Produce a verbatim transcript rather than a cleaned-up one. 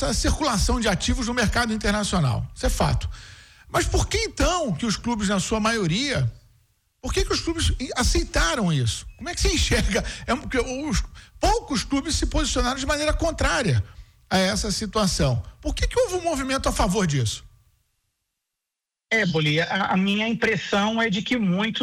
essa circulação de ativos no mercado internacional. Isso é fato. Mas por que então que os clubes, na sua maioria, por que que os clubes aceitaram isso? Como é que se enxerga? É porque os, poucos clubes se posicionaram de maneira contrária a essa situação. Por que que houve um movimento a favor disso? É, Bolia, a, a minha impressão é de que muitos